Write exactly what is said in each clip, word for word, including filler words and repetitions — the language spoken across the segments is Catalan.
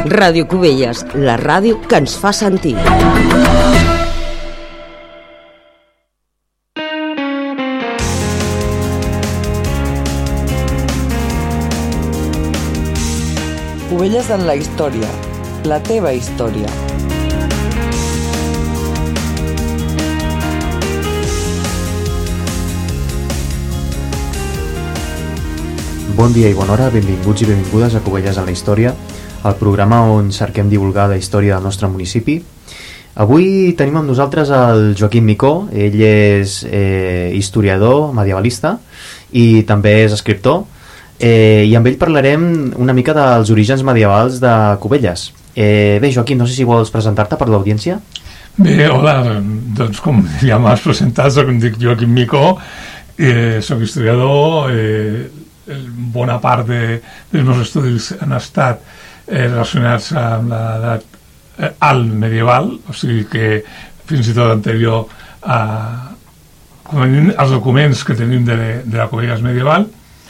Ràdio Cubelles, la ràdio que ens fa sentir. Cubelles en la història, la teva història. Bon dia i bona hora, benvinguts i benvingudes a Cubelles en la història, el programa on cerquem divulgar la història del nostre municipi. Avui tenim amb nosaltres el Joaquim Micó. Ell és eh, historiador medievalista i també és escriptor, eh, i amb ell parlarem una mica dels orígens medievals de Cubelles. Eh, bé, Joaquim, no sé si vols presentar-te per l'audiència. Bé, hola, doncs com ja m'has presentat, soc, em dic Joaquim Micó, eh, soc historiador, eh, bona part de, dels meus estudis han estat eh, relacionats amb l'edat eh, alt medieval, o sigui que fins i tot anterior a, com a dir, als documents que tenim de, de la Cubelles medieval.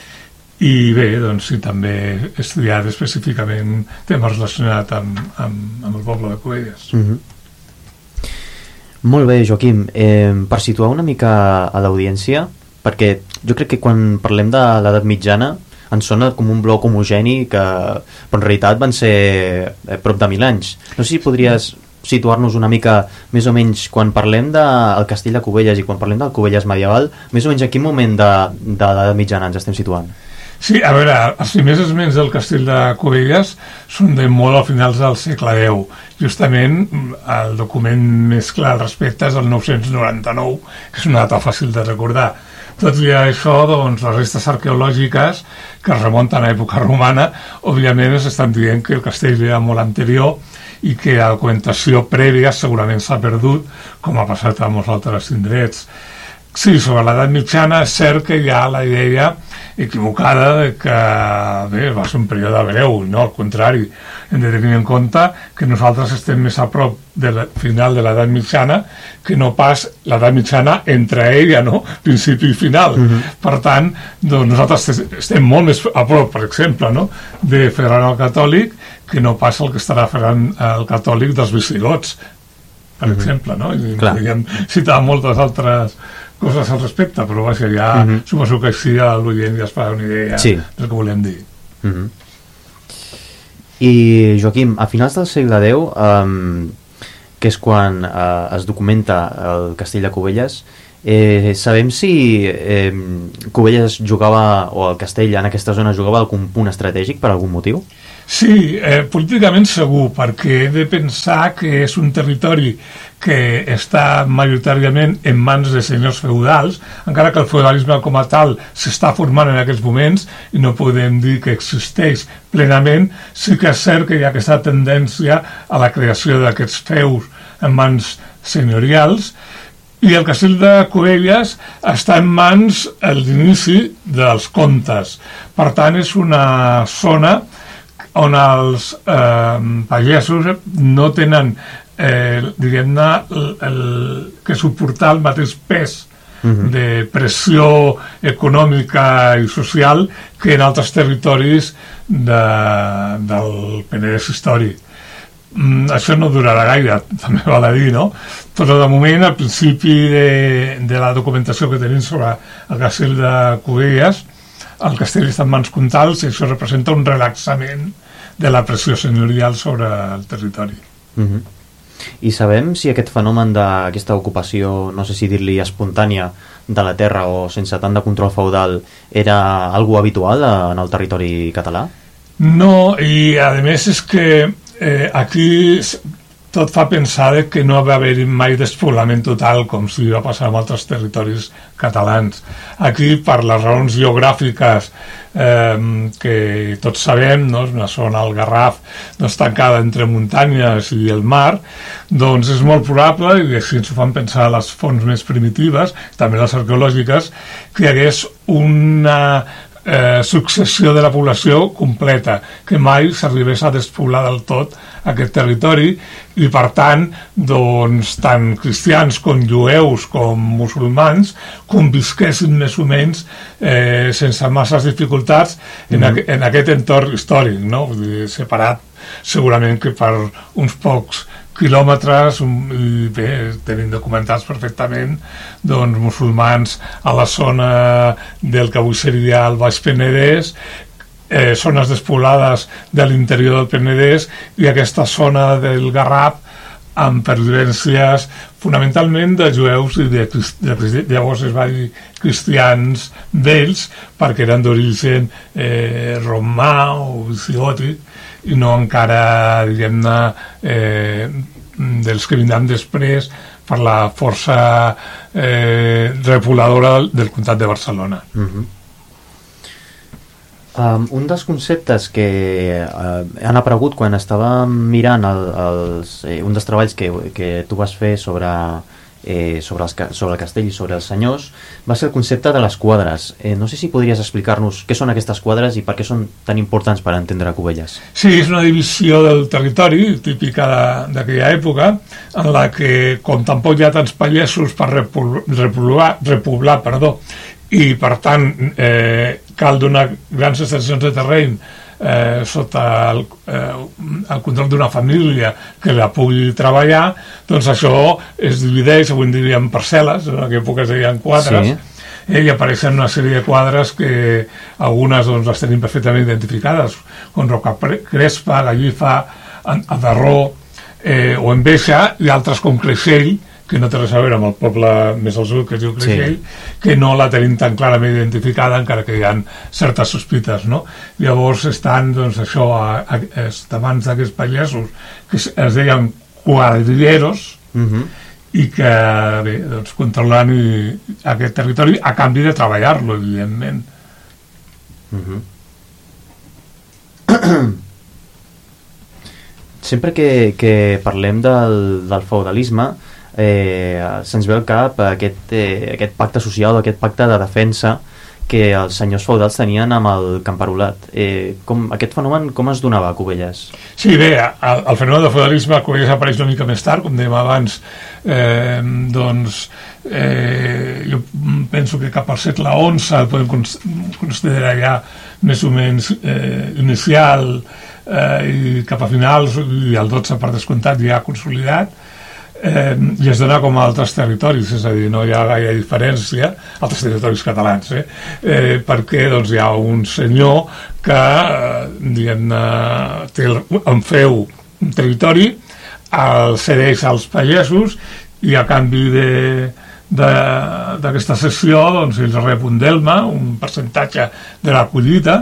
I bé, doncs sí, també he estudiat específicament temes relacionats amb, amb, amb el poble de Cubelles. Mm-hmm. Molt bé, Joaquim, eh, per situar una mica a l'audiència, perquè jo crec que quan parlem de l'edat mitjana ens sona com un bloc homogeni que, però en realitat van ser eh, prop de mil anys. No sé si podries situar-nos una mica més o menys quan parlem del castell de Cubelles i quan parlem del Cubelles medieval, més o menys a quin moment de, de l'edat mitjana ens estem situant? Sí, a veure, els primers esments del castell de Cubelles són de molt al finals del segle deu. Justament el document més clar al respecte és el nou-cents noranta-nou, que és una data fàcil de recordar. Tot i això, doncs, les restes arqueològiques que es remunten a època romana, òbviament ens estan dient que el castell era molt anterior i que la documentació prèvia segurament s'ha perdut, com ha passat a molts altres indrets. Sí, sobre l'edat mitjana és cert que hi ha la idea equivocada de que bé, va ser un període breu, no, al contrari, hem de tenir en compte que nosaltres estem més a prop del final de l'edat mitjana que no pas l'edat mitjana entre ella, no?, principi i final. Mm-hmm. Per tant, doncs, nosaltres estem molt més a prop, per exemple, no?, de Ferran el Catòlic que no pas el que estarà Ferran el Catòlic dels visigots, per mm-hmm. exemple, no? I podríem citar moltes altres coses al respecte, però vaja, ja mm-hmm. suposo que així l'oient ja es fa una idea sí. del que volem dir. Mm-hmm. I Joaquim, a finals del segle deu, um, que és quan uh, es documenta el castell de Cubelles, eh, sabem si eh, Cubelles jugava, o el castell en aquesta zona jugava algun punt estratègic per algun motiu? Sí, eh, políticament segur, perquè he de pensar que és un territori que està majoritàriament en mans de senyors feudals, encara que el feudalisme com a tal s'està formant en aquests moments i no podem dir que existeix plenament. Sí que és cert que hi ha aquesta tendència a la creació d'aquests feus en mans senyorials, i el castell de Cubelles està en mans a l'inici dels comtes. Per tant, és una zona on els eh, pagesos no tenen eh, diguem-ne el, el, que suportar el mateix pes uh-huh. de pressió econòmica i social que en altres territoris de, del Penedès històric. Mm, això no durarà gaire, també val a dir, no? Però de moment, al principi de, de la documentació que tenim sobre el castell de Cubelles, el castell està en mans comtals i això representa un relaxament de la pressió senyorial sobre el territori. Uh-huh. I sabem si aquest fenomen d'aquesta ocupació, no sé si dir-li espontània, de la terra o sense tant de control feudal era algo habitual en el territori català? No, i a més és que eh, aquí tot fa pensar que no va haver mai despoblament total com si va passar en altres territoris catalans. Aquí, per les raons geogràfiques eh, que tots sabem, no? És una zona al Garraf doncs, tancada entre muntanyes i el mar, doncs és molt probable, i així ens ho fan pensar les fonts més primitives, també les arqueològiques, que hi hagués una eh, successió de la població completa, que mai s'arribés a despoblar del tot aquest territori, i per tant doncs, tant cristians com jueus com musulmans convisquessin més o menys eh, sense masses dificultats en, mm. a, en aquest entorn històric, no? Vull dir, separat segurament que per uns pocs quilòmetres, i bé, tenim documentats perfectament doncs musulmans a la zona del que avui seria el Baix Penedès, eh, zones despoblades de l'interior del Penedès, i aquesta zona del Garraf amb pervivències fonamentalment de jueus i de, de llavors es va dir cristians vells, perquè eren d'origen eh, romà o visigòtic, i no encara, diguem-ne, eh, dels que vindran després per la força eh, repobladora del comtat de Barcelona. Uh-huh. Um, un dels conceptes que uh, han aparegut quan estàvem mirant el, els, eh, un dels treballs que, que tu vas fer sobre, eh, sobre, els, sobre el castell i sobre els senyors va ser el concepte de les quadres. Eh, no sé si podries explicar-nos què són aquestes quadres i per què són tan importants per entendre Cubelles. Sí, és una divisió del territori típica d'aquella època, en la que, com tampoc hi ha tants pagesos per repoblar, repoblar perdó, i per tant eh, cal donar grans extensions de terreny eh, sota el, eh, el control d'una família que la pugui treballar, doncs això es divideix, avui en diríem parcel·les, en aquella època es deien quadres, sí. eh, i apareixen una sèrie de quadres que algunes doncs, les tenim perfectament identificades, com Roca Crespa, Gallifa, Adarró eh, o Enveja, i altres com Creixell, que no té res a veure amb el poble més al sud que es diu Creixell, sí. que no la tenim tan clarament identificada, encara que hi ha certes sospites, no? Llavors estan, doncs, això, a, a, a mans d'aquests pagesos que es, es deien quadrilleros, uh-huh. i que, bé, doncs, controlant i, aquest territori a canvi de treballar-lo, evidentment. Uh-huh. Sempre que, que parlem del, del feudalisme, Eh, se'ns ve al cap aquest, eh, aquest pacte social, aquest pacte de defensa que els senyors feudals tenien amb el camperolat. Eh, com, aquest fenomen com es donava a Cubelles? Sí, bé, el, el fenomen del feudalisme a Cubelles apareix una mica més tard, com dèiem abans, eh, doncs eh, jo penso que cap al segle onze el podem considerar ja més o menys eh, inicial, eh, i cap a finals, i el dotze per descomptat ja consolidat. Eh, i es dona com a altres territoris, és a dir, no hi ha gaire diferència, altres territoris catalans, eh? Eh, perquè doncs, hi ha un senyor que eh, diguem, eh, té, en feu un territori, el cedeix als pagesos i a canvi de d'aquesta cessió doncs, ells rep un delma, un percentatge de la collita,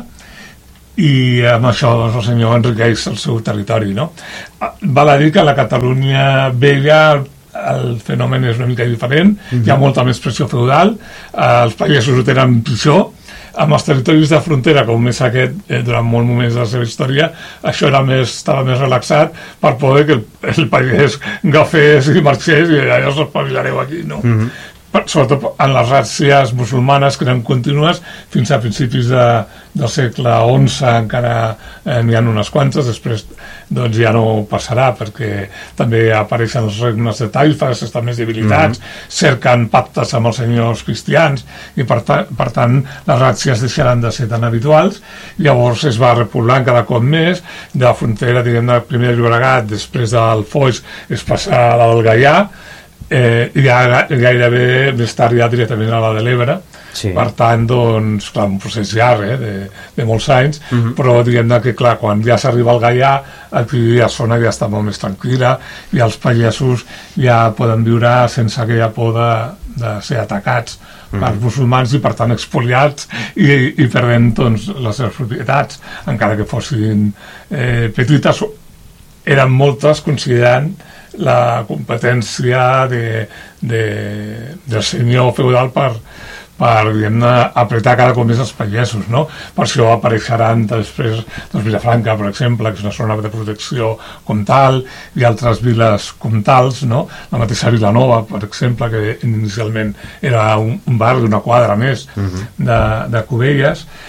i amb això doncs, el senyor enriqueix el seu territori, no? Val a dir que a la Catalunya vella el fenomen és una mica diferent, mm-hmm. hi ha molta més pressió feudal, els pagesos ho tenen pitjor, amb els territoris de frontera, com és aquest, eh, durant molts moments de la seva història, això era més, estava més relaxat per poder que el, el pagès agafés i marxés i allà us espavilareu aquí, no? Mm-hmm. Sobretot en les ràtzies musulmanes que eren contínues fins a principis de, del segle onze encara eh, n'hi ha unes quantes, després doncs ja no passarà perquè també apareixen els regnes de taifes, estan més debilitats, mm-hmm. cerquen pactes amb els senyors cristians i per, ta, per tant les ràtzies deixaran de ser tan habituals. Llavors es va repoblant cada cop més de la frontera, diguem, del primer Llobregat, després del Foix es passa a la del Gaià, Eh, i ja, gairebé més tard ja directament a la de l'Ebre, sí. Per tant doncs clar, un procés llarg eh, de, de molts anys, uh-huh. però diguem que clar, quan ja s'arriba al Gaià aquí la zona ja està molt més tranquil·la i els pagesos ja poden viure sense aquella por de, de ser atacats uh-huh. pels musulmans i per tant expoliats i, i perdent doncs, les seves propietats, encara que fossin eh, petites, eren moltes considerant la competència de, de, del senyor feudal per, per diguem-ne, apretar cada cop més els pagesos, no? Per això apareixeran després doncs, Vilafranca, per exemple, que és una zona de protecció com tal, i altres viles com tals, no? La mateixa Vilanova, per exemple, que inicialment era un, un barri, una quadra més uh-huh. de, de Cubelles,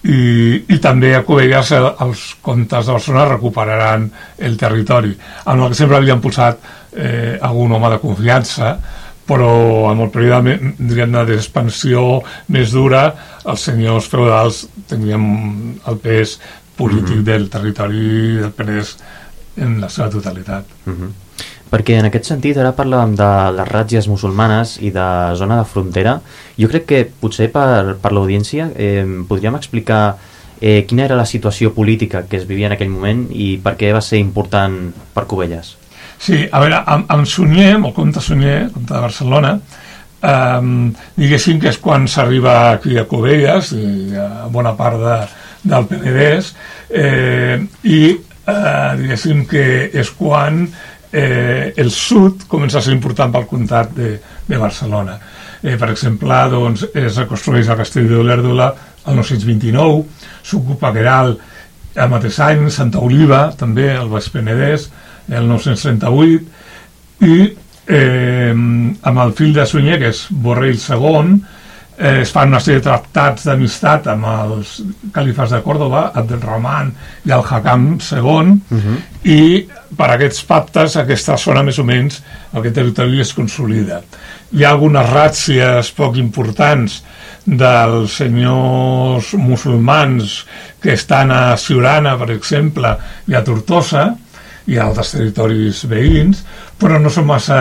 i, i també a Cubelles el, els comtes de Barcelona recuperaran el territori, amb el que sempre havien posat eh, algun home de confiança, però en el període d'expansió més dura els senyors feudals tenien el pes polític mm-hmm. del territori del Penedès en la seva totalitat. Mm-hmm. Perquè en aquest sentit ara parlàvem de les ràtzies musulmanes i de zona de frontera. Jo crec que potser per, per l'audiència eh, podríem explicar eh, quina era la situació política que es vivia en aquell moment i per què va ser important per Cubelles. Sí, a veure, amb, amb Sunyer, amb el comte Sunyer, comte de Barcelona, eh, diguéssim que és quan s'arriba aquí a Cubelles i a bona part de, del Penedès, eh, i eh, diguéssim que és quan eh, el sud comença a ser important pel comtat de, de Barcelona. Eh, per exemple, doncs, es reconstrueix el castell d'Olèrdola el nou-cents vint-i-nou, s'ocupa Queralt el mateix any, Santa Oliva, també, al Baix Penedès, el nou-cents trenta-vuit, i eh, amb el fill de Sunyer, que és Borrell segon, eh, es fan una sèrie de tractats d'amistat amb els califes de Còrdova, Abdelrahman i el Hakam segon, uh-huh. i per aquests pactes aquesta zona més o menys aquest territori es consolida. Hi ha algunes ràtzies poc importants dels senyors musulmans que estan a Siurana, per exemple, i a Tortosa, i a altres territoris veïns, però no són massa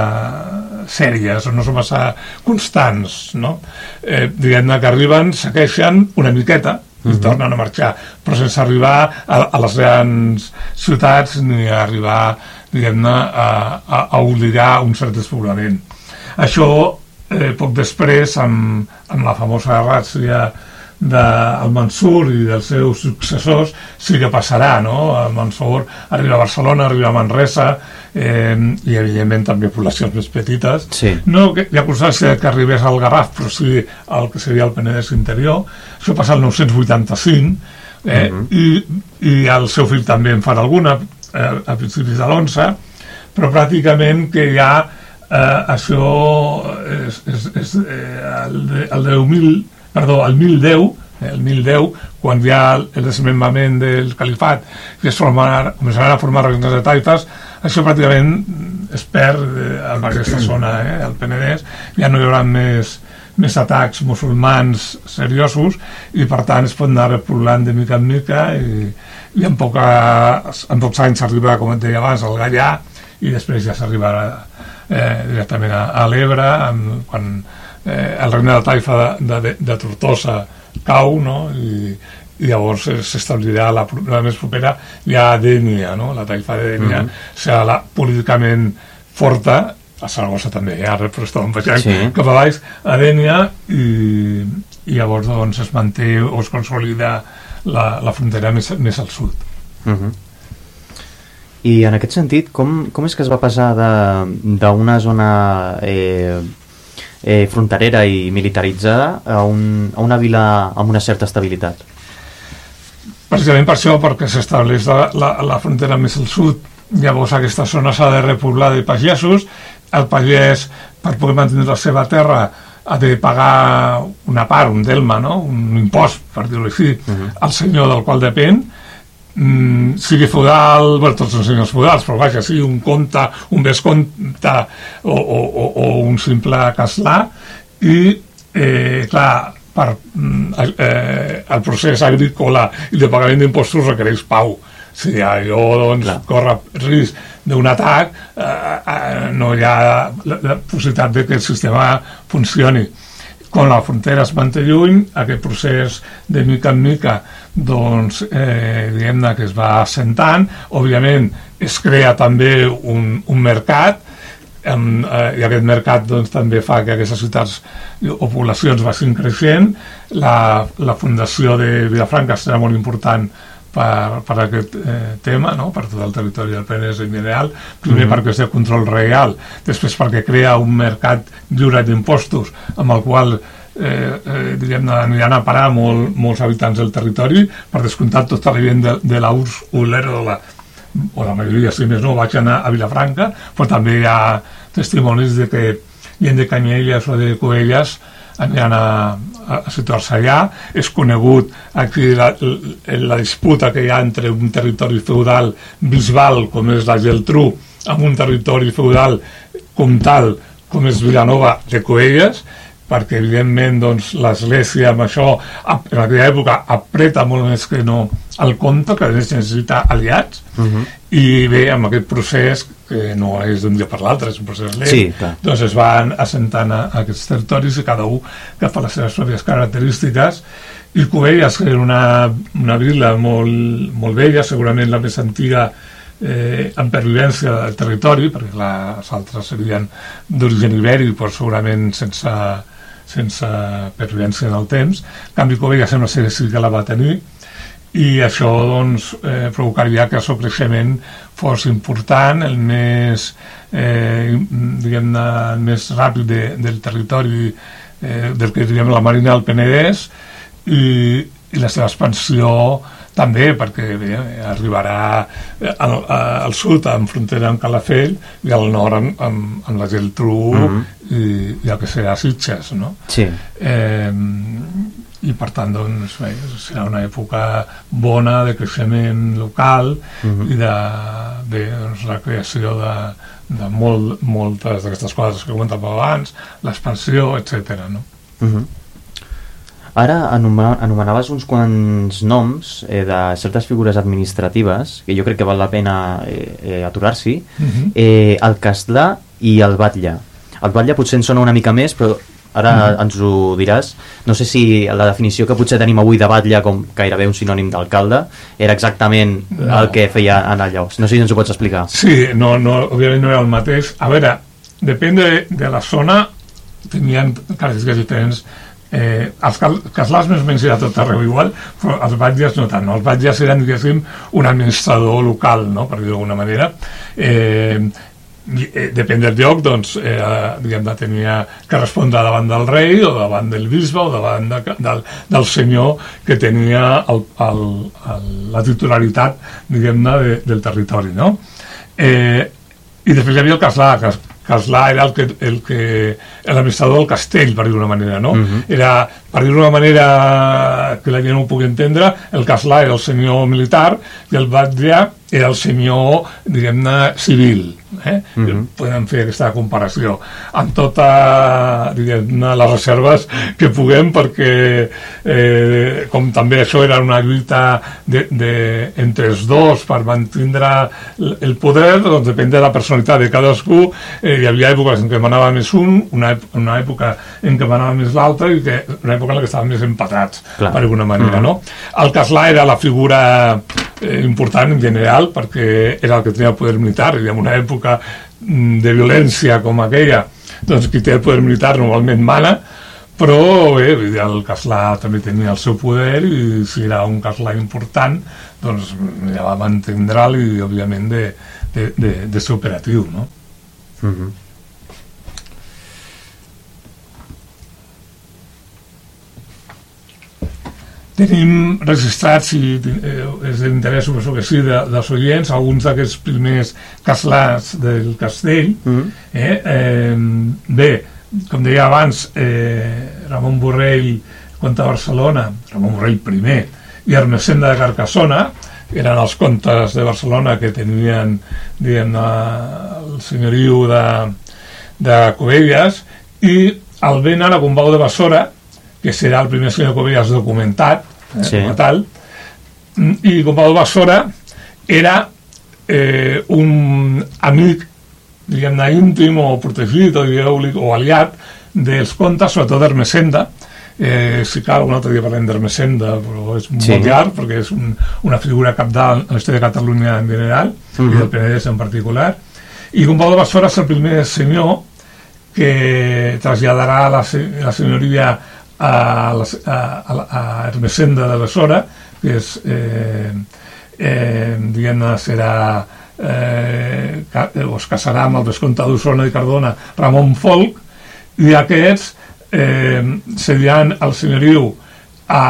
sèries o no són massa constants, no? Eh, diguem-ne que arriben, segueixen una miqueta i uh-huh. tornen a marxar, però sense arribar a, a les grans ciutats ni a arribar, diguem-ne, a, a, a obligar un cert despoblament. Això, eh, poc després, amb, amb la famosa ràtzia del Mansur i dels seus successors, sí que passarà, no? El Mansur arriba a Barcelona, arriba a Manresa, eh, i evidentment també poblacions més petites. Sí. No que hi ha constància que arribés al Garraf, però sí al que seria el Penedès interior. Això passa el nou-cents vuitanta-cinc, eh, uh-huh. i, i el seu fill també en farà alguna eh, a principis de l'onze, però pràcticament que hi ha eh, això és, és, és eh, el, el deu mil perdó, el mil deu, el mil deu, quan hi ha el desmembrament del califat i es formar, començaran a formar regnes de taifes, això pràcticament es perd eh, en aquesta zona, eh, el Penedès, ja no hi haurà més, més atacs musulmans seriosos i per tant es pot anar repoblant de mica en mica i, i en, poca, en pocs anys s'arriba, com et deia abans, al Gallà i després ja s'arribarà eh, directament a, a l'Ebre, quan Eh, el regne de Taifa de, de, de Tortosa cau, no? I, i llavors s'establirà la, la més propera ja a Dénia, no? La Taifa de Dénia mm-hmm. serà la políticament forta, a Saragossa també, eh? Ara però estàvem baixant sí. cap a baix, a Dénia, i, i llavors doncs, es manté o es consolida la, la frontera més, més al sud. Mm-hmm. I en aquest sentit, com, com és que es va passar d'una zona eh, Eh, fronterera i militaritzada a, un, a una vila amb una certa estabilitat? Precisament per això, perquè s'estableix la, la, la frontera més al sud, llavors aquesta zona s'ha de repoblar de pagesos, el pagès per poder mantenir la seva terra ha de pagar una part, un delma, no? Un impost, per dir-ho així, uh-huh. al senyor del qual depèn, Mm, sigui feudal, bueno, tots els senyors feudals, però vaja, sigui un comte, un vescomte o, o, o, o un simple castlà, i eh, clar, per, eh, el procés agrícola i de pagament d'impostos requereix pau. Si allò doncs, clar. corre risc d'un atac, eh, eh, no hi ha la, la possibilitat de que el sistema funcioni. Quan la frontera es manté lluny, aquest procés de mica en mica doncs, eh, diguem-ne que es va assentant, òbviament es crea també un, un mercat, eh, i aquest mercat doncs, també fa que aquestes ciutats o poblacions vagin creixent. La, la fundació de Vilafranca serà molt important per, per aquest eh, tema, no? Per tot el territori del Penedès en general, primer mm-hmm. perquè és de control real, després perquè crea un mercat lliure d'impostos amb el qual eh, eh, diguem-ne aniran a parar molt, molts habitants del territori, per descomptat tota la gent de, de la U R S S Olèrdola, o la majoria, si més no, vaig anar a Vilafranca, però també hi ha testimonis de que gent de Canyelles o de Cubelles aniran a, a situar-se allà. És conegut aquí la, la disputa que hi ha entre un territori feudal bisbal, com és la Geltrú, amb un territori feudal comtal, com és Vilanova de Cubelles, perquè evidentment doncs, l'Església amb això en aquella època apreta molt més que no el comte, que necessita aliats, uh-huh. i bé, amb aquest procés que no és d'un dia per l'altre, és un procés lent, sí, doncs es van assentant a, a aquests territoris i cada un que fa les seves pròpies característiques. I Cubelles, que era una, una vila molt, molt vella, segurament la més antiga Eh, en pervivència del territori, perquè les altres serien d'origen ibèric, però segurament sense, sense pervivència en el temps. En canvi, Cubelles sembla ser que sí que la va tenir, i això doncs, eh, provocaria que el seu creixement fos important, el més, eh, diguem-ne, el més ràpid de, del territori, eh, del que diríem la Marina del Penedès, i, i la seva expansió també, perquè bé, arribarà al, al sud en frontera amb Calafell i al nord amb, amb, amb la Geltrú, mm-hmm. i, i el que serà Sitges, no? Sí. Eh, i per tant doncs, bé, serà una època bona de creixement local, mm-hmm. i de bé, doncs, la creació de, de molt, moltes d'aquestes coses que comentàvem abans, l'expansió, etcètera, no? Mm-hmm. Ara anomenaves uns quants noms eh, de certes figures administratives que jo crec que val la pena eh, eh, aturar-s'hi. Uh-huh. eh, el castlà i el batlle. El batlle potser en sona una mica més, però ara uh-huh. ens ho diràs. No sé si la definició que potser tenim avui de batlle, com gairebé un sinònim d'alcalde, era exactament no. el que feia en allò. No sé si ens ho pots explicar. Sí, no, no, òbviament no era el mateix. A veure, depèn de, de la zona, tenien característiques diferents. Eh, els castlars més o menys era tot arreu igual, però els batlles no tant, no? Els batlles eren, diguéssim, un administrador local, no? Per dir-ho d'alguna manera. Eh, eh, depèn del lloc, doncs, eh, diguem-ne, tenia que respondre davant del rei o davant del bisbe o davant de, del, del senyor que tenia el, el, el, la titularitat, diguem-ne, de, del territori, no? Eh, i després hi havia el castlà, que castlà era el que, el que l'administrador del castell, per dir d'una manera, no? Uh-huh. Era, per dir d'una manera que la gent no ho pugui entendre, el castlà era el senyor militar i el batlle era el senyor, diguem-ne, civil. Eh? Uh-huh. Podem fer aquesta comparació amb tota, diguem-ne, les reserves que puguem, perquè eh, com també això era una lluita de, de, entre els dos per mantindre el poder, doncs depèn de la personalitat de cadascú. Eh, hi havia èpoques en què manava més un, una, una època en què manava més l'altre, i que, una època en la que estaven més empatats. Clar. Per alguna manera, uh-huh. no? El castlà era la figura eh, important en general, perquè era el que tenia el poder militar, i en una època de violència com aquella, doncs qui té el poder militar normalment mana, però bé, el castlà també tenia el seu poder, i si era un castlà important, doncs ja va mantindre'l i òbviament de, de, de, de ser operatiu, no? Uh-huh. Tenim registrats, i eh, és d'interès, suposo que sí, de, dels oients, alguns d'aquests primers castlars del castell. Mm. Eh, eh, bé, com deia abans, eh, Ramon Borrell, comte de Barcelona, Ramon Borrell primer, i Ermessenda de Carcassona, eren els comtes de Barcelona que tenien, diguem, el senyoriu de, de Cubelles, i el ben ara Gombau de Bassora, que serà el primer senyor Cubelles documentat, eh, sí. com a tal, i Gombau de Bassora era eh, un amic, diguem-ne, íntim o protegit o, o aliat dels comtes, sobretot d'Ermessenda. Eh, si cal, un altre dia parlem d'Ermessenda, però és sí. molt llarg, perquè és un, una figura capdalt en l'història de Catalunya en general, uh-huh. i del Penedès en particular. I Gombau de Bassora és el primer senyor que traslladarà la, la senyoria a, la, a, a, a Ermessenda de Bassora, que és, eh, eh, diguem-ne, serà, eh, o es casarà amb el vescomte d'Osona i Cardona, Ramon Folc, i aquests eh, seriran el senyoriu a,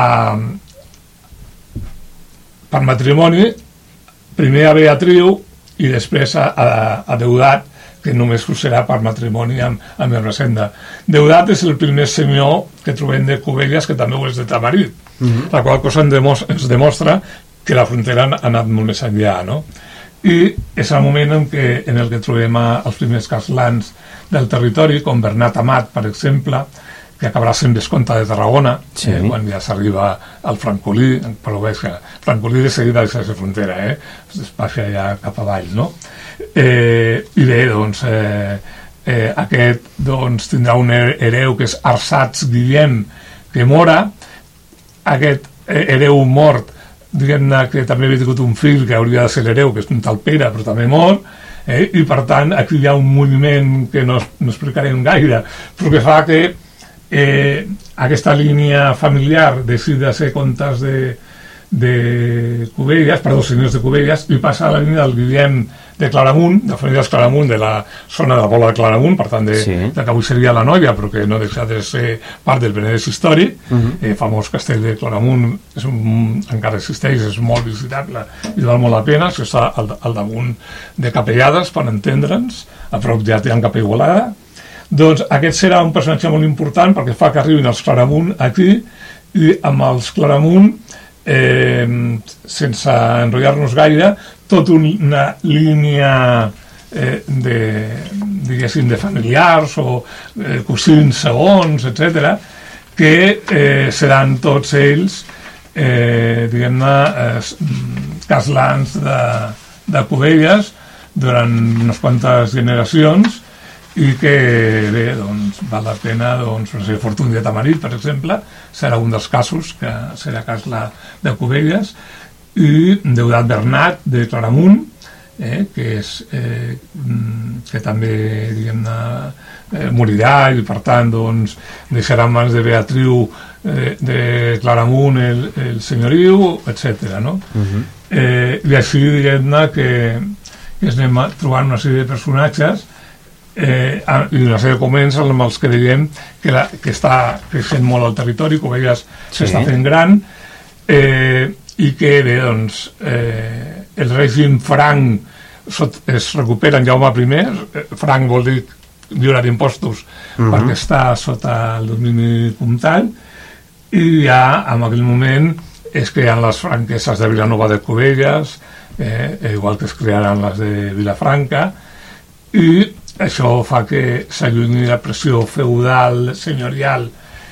per matrimoni, primer a Beatriu i després a, a, a Deudat, que només ho serà per matrimoni amb, amb Ermessenda. Deudat és el primer senyor que trobem de Cubelles, que també ho és de Tamarit, uh-huh. la qual cosa ens demostra que la frontera ha anat molt més enllà, no? I és el moment en, què, en el que trobem els primers castlans del territori, com Bernat Amat, per exemple, que acabarà sent vescomte de Tarragona, sí. eh, quan ja s'arriba al Francolí, però veus que Francolí de seguida deixa de ser frontera, eh? es despassa ja cap avall, no? Eh, I bé, doncs, eh, eh, aquest doncs, tindrà un hereu que és Arsats Guillem, que mora, aquest hereu mort, diguem-ne que també havia tingut un fill que hauria de ser l'hereu, que és un tal Pere, però també mor, eh? I per tant aquí hi ha un moviment que no, no explicarem gaire, però que fa que eh, aquesta línia familiar deixi de ser comtes de, de Cubelles, perdó, senyors de Cubelles, i passa a la línia del Guillem de Claramunt, de famílies Claramunt, de la zona de la Pobla de Claramunt, per tant, de, sí. de que avui seria la Noia, però que no deixa de ser part del Penedès històric. Uh-huh. eh, famós castell de Claramunt és un, encara existeix, és molt visitable i val molt la pena, això està al, al damunt de Capellades, per entendre'ns, a prop ja té en Capellada. Doncs aquest serà un personatge molt important perquè fa que arribin els Claramunt aquí, i amb els Claramunt, eh, sense enrotllar-nos gaire, tota una línia eh, de, diguéssim, de familiars o eh, cosins segons, etcètera, que eh, seran tots ells, eh, diguem-ne, eh, castlans de, de Cubelles durant unes quantes generacions, i que bé, doncs, val la pena, doncs, per exemple, Fortuny de Tamarit, per exemple, serà un dels casos que serà castlà de Cubelles, i Deudat Bernat de Claramunt, eh, que és eh, que també, diguem-ne, eh, morirà i per tant doncs, deixarà en mans de Beatriu eh, de Claramunt el, el senyoriu, etcètera, no? Uh-huh. eh, i així, diguem-ne, que, que es anem trobant una sèrie de personatges eh, i una sèrie de coments amb els que dèiem que, la, que està creixent molt al territori, Cubelles sí. s'està fent gran, eh, i que bé, doncs, eh, el règim franc es recupera en Jaume primer, franc vol dir lliure d'impostos, uh-huh. perquè està sota el domini comtal, i ja en aquell moment es creen les franqueses de Vilanova de Cubelles, eh, igual que es crearan les de Vilafranca, i això fa que s'allunyi la pressió feudal, senyorial,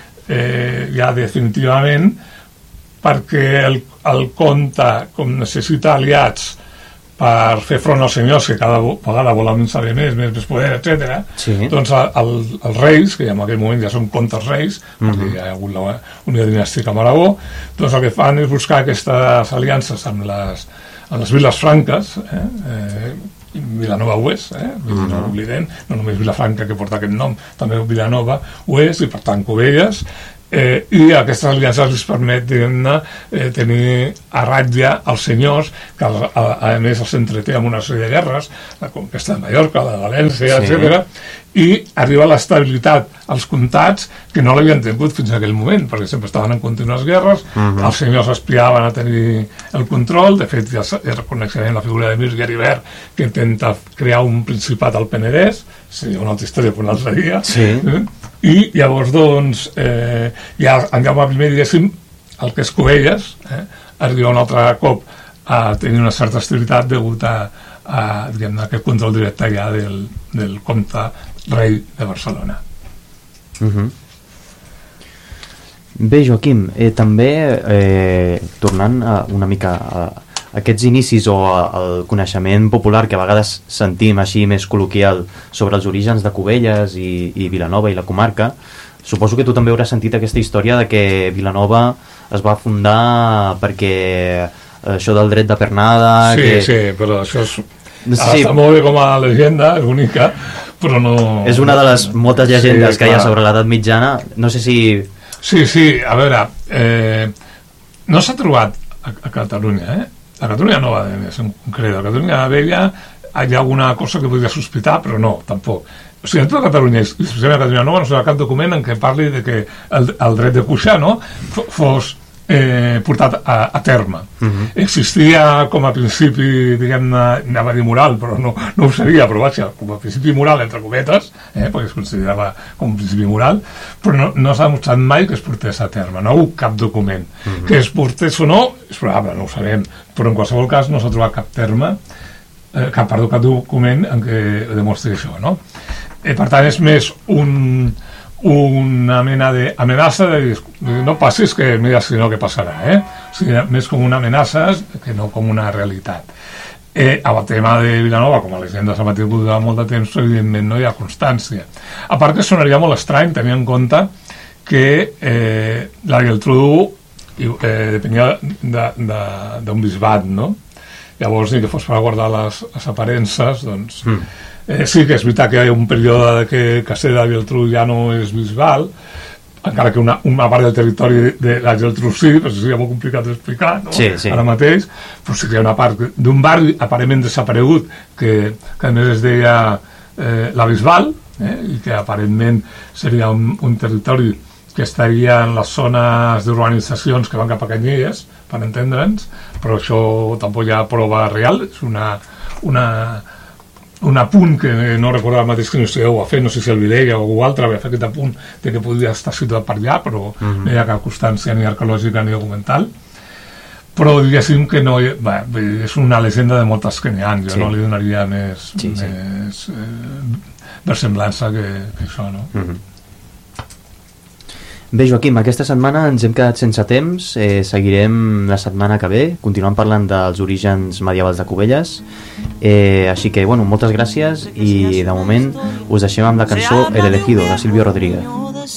eh, ja definitivament, perquè el, el comte, com necessita aliats per fer front als senyors que cada vegada volen saber més, més, més poder, etcètera, sí. doncs el, els reis, que en aquell moment ja són comtes reis, mm-hmm. perquè hi ha hagut la unió dinàstica amb Aragó, doncs el que fan és buscar aquestes aliances amb les, amb les viles franques, eh, eh, Vilanova ho és, eh? no ho oblidem, no només Vilafranca que porta aquest nom, també Vilanova ho és, i per tant Cubelles, eh, i aquestes aliances els permet, diguem-ne, eh, tenir a ratlla els senyors, que a, a, a més els entreté amb una sèrie de guerres, la conquesta de Mallorca, la de València, sí. etcètera, i arriba l'estabilitat als comtats que no l'havien tingut fins a aquell moment, perquè sempre estaven en contínues guerres, uh-huh. els senyors aspiraven a tenir el control, de fet ja es reconeixen la figura de Mir Geribert, que intenta crear un principat al Penedès, seria una altra història per un altre dia, sí. eh? I llavors doncs eh, ja en Jaume primer, diguéssim, el que és Cubelles, eh, arriba un altre cop a tenir una certa estabilitat degut a, a diguem-ne, aquest control directe ja del, del comte rei de Barcelona. Uh-huh. Bé, Joaquim, eh, també eh, tornant a, una mica a aquests inicis o el coneixement popular que a vegades sentim així més col·loquial sobre els orígens de Cubelles i, i Vilanova i la comarca, suposo que tu també hauràs sentit aquesta història de que Vilanova es va fundar perquè això del dret de pernada... Sí, que... sí, però això és... Sí. Està molt bé com a llegenda, és única, però no... És una de les moltes llegendes sí, que hi ha sobre l'edat mitjana, no sé si... Sí, sí, a veure, eh, no s'ha trobat a, a Catalunya, eh? A Catalunya Nova, més en concret, a Catalunya Vella hi ha alguna cosa que podria sospitar, però no, tampoc. O sigui, en tota Catalunya, i especialment a Catalunya Nova, no s'ha cap document en què parli de que el, el dret de puixar, no?, fos eh, portat a, a terme. Uh-huh. Existia com a principi, diguem-ne, anava a dir moral, però no, no ho seria, però vaja, com a principi moral, entre cometes, eh, perquè es considerava com un principi moral, però no, no s'ha demostrat mai que es portés a terme, no hi ha cap document. Uh-huh. Que es portés o no, és probable, no ho sabem, però en qualsevol cas no s'ha trobat cap terme, eh, cap, perdó, cap document en què demostri això, no? Eh, per tant, és més un... una mena d'amenaça de dir, no passis que mira si no què passarà, eh? O sigui, més com una amenaça que no com una realitat. Eh, el tema de Vilanova, com a llegenda s'ha mantingut durant molt de temps, evidentment no hi ha constància. A part que sonaria molt estrany tenir en compte que eh, la Geltrú eh, depenia d'un bisbat, no? Llavors, ni que fos per guardar les, les aparences, doncs... Mm. Eh, sí que és veritat que hi ha un període que Castellar de Geltrú ja no és bisbal, encara que una, una part del territori de la Geltrú sí, però seria molt complicat d'explicar, no? Sí, sí. Ara mateix, però sí que hi ha una part d'un barri aparentment desaparegut que, que a més es deia eh, la Bisbal, eh, i que aparentment seria un, un territori que estaria en les zones d'urbanitzacions que van cap a Canyelles, per entendre'ns, però això tampoc hi ha prova real, és una... una un apunt que no recordo el mateix que no sé, ho ha fet, no sé si el Vilella o algú altre va fer aquest apunt de que podria estar situat per allà, però uh-huh. no hi ha cap constància ni arqueològica ni documental, però diguéssim que no hi, bé, és una llegenda de moltes que n'hi ha, jo sí. no li donaria més, sí, més sí. Eh, versemblança que, que això, no? Uh-huh. Bé, Joaquim, aquesta setmana ens hem quedat sense temps, eh, seguirem la setmana que ve, continuant parlant dels orígens medievals de Cubelles, eh, així que, bueno, moltes gràcies i de moment us deixem amb la cançó El elegido, de Silvio Rodríguez.